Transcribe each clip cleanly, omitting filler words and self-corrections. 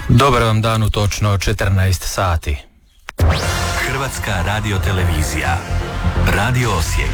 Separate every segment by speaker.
Speaker 1: Dobar vam dan u točno 14 sati.
Speaker 2: Hrvatska radiotelevizija. Radio Osijek.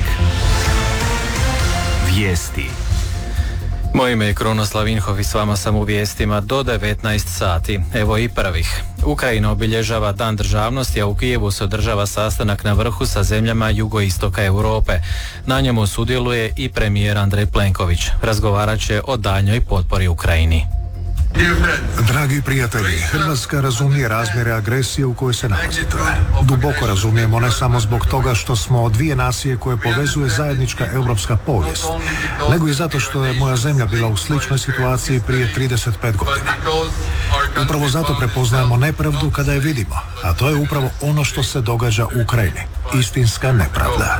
Speaker 2: Vijesti.
Speaker 1: Moje ime je Krunoslav Vinhov i s vama sam u vijestima do 19 sati. Evo i prvih. Ukrajina obilježava Dan državnosti, a u Kijevu se održava sastanak na vrhu sa zemljama jugoistoka Europe. Na njemu sudjeluje i premijer Andrej Plenković. Razgovarat će o daljnjoj potpori Ukrajini.
Speaker 3: Dragi prijatelji, Hrvatska razumije razmjere agresije u kojoj se nalazite. Duboko razumijemo, ne samo zbog toga što smo dvije nacije koje povezuje zajednička europska povijest, nego i zato što je moja zemlja bila u sličnoj situaciji prije 35 godina. Upravo zato prepoznajemo nepravdu kada je vidimo, a to je upravo ono što se događa u Ukrajini. Istinska nepravda.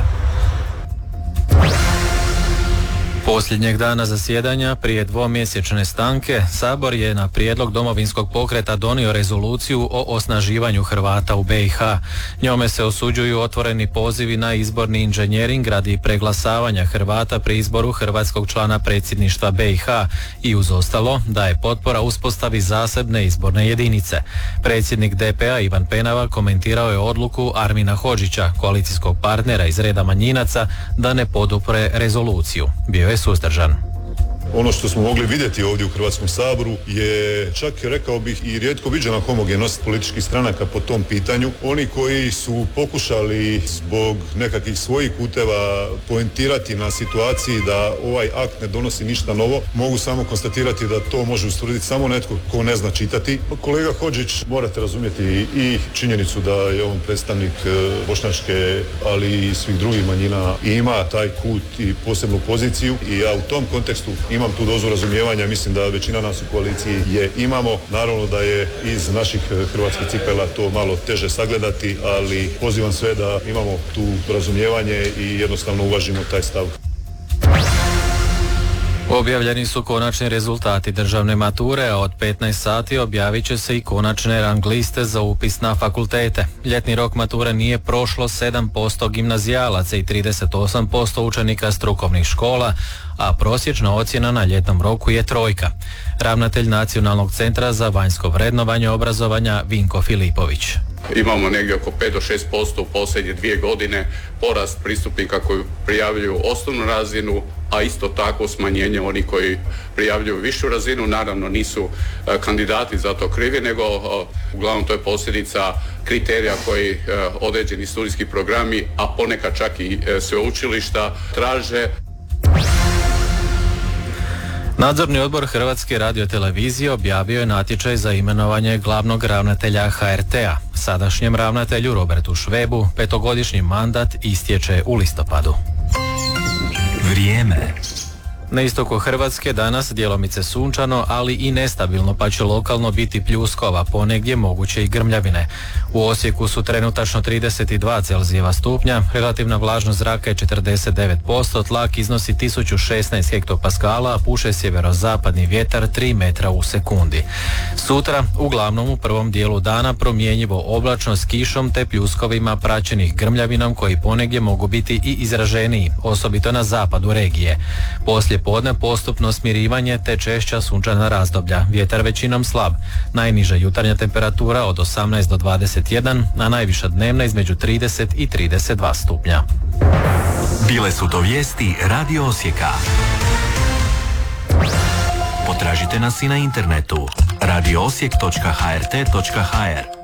Speaker 1: Posljednjeg dana zasjedanja, prije dvomjesečne stanke, Sabor je na prijedlog Domovinskog pokreta donio rezoluciju o osnaživanju Hrvata u BiH. Njome se osuđuju otvoreni pozivi na izborni inženjering radi preglasavanja Hrvata pri izboru hrvatskog člana predsjedništva BiH i uz ostalo daje potpora uspostavi zasebne izborne jedinice. Predsjednik DP-a Ivan Penava komentirao je odluku Armina Hodžića, koalicijskog partnera iz reda manjinaca, da ne podupre rezoluciju. Bio je suzdržan.
Speaker 4: Ono što smo mogli vidjeti ovdje u Hrvatskom saboru je čak, rekao bih, i rijetko viđena homogenost političkih stranaka po tom pitanju. Oni koji su pokušali zbog nekakvih svojih puteva poentirati na situaciji da ovaj akt ne donosi ništa novo, mogu samo konstatirati da to može ustvrditi samo netko ko ne zna čitati. Kolega Hodžić, morate razumjeti i činjenicu da je on predstavnik bošnjačke, ali i svih drugih manjina i ima taj kut i posebnu poziciju i ja u tom kontekstu imam tu dozu razumijevanja, mislim da većina nas u koaliciji je imamo. Naravno da je iz naših hrvatskih cipela to malo teže sagledati, ali pozivam sve da imamo tu razumijevanje i jednostavno uvažimo taj stav.
Speaker 1: Objavljeni su konačni rezultati državne mature, a od 15 sati objavit će se i konačne rang liste za upis na fakultete. Ljetni rok mature nije prošlo 7% gimnazijalaca i 38% učenika strukovnih škola, a prosječna ocjena na ljetnom roku je 3. Ravnatelj Nacionalnog centra za vanjsko vrednovanje obrazovanja Vinko Filipović.
Speaker 5: Imamo negdje oko 5 do 6% u posljednje 2 godine porast pristupnika koji prijavljuju osnovnu razinu, a isto tako smanjenje onih koji prijavljuju višu razinu. Naravno nisu kandidati za to krivi, nego uglavnom to je posljedica kriterija koji određeni studijski programi, a ponekad čak i sveučilišta traže.
Speaker 1: Nadzorni odbor Hrvatske radiotelevizije objavio je natječaj za imenovanje glavnog ravnatelja HRT-a. Sadašnjem ravnatelju Robertu Švebu 5-godišnji mandat istječe u listopadu.
Speaker 2: Vrijeme.
Speaker 1: Na istoku Hrvatske danas djelomice sunčano, ali i nestabilno, pa će lokalno biti pljuskova, ponegdje moguće i grmljavine. U Osijeku su trenutačno 32 Celzijeva stupnja, relativna vlažnost zraka je 49%, tlak iznosi 1016 hektopaskala, a puše sjeverozapadni vjetar 3 metra u sekundi. Sutra, uglavnom u prvom dijelu dana, promjenjivo oblačno s kišom te pljuskovima praćenih grmljavinom koji ponegdje mogu biti i izraženiji, osobito na zapadu regije. Poslije podne postupno smirivanje te češća sunčana razdoblja. Vjetar većinom slab. Najniža jutarnja temperatura od 18 do 21, a najviša dnevna između 30 i 32 stupnja.
Speaker 2: Bile su to vijesti Radio Osijeka. Potražite nas i na internetu radioosijek.hrt.hr.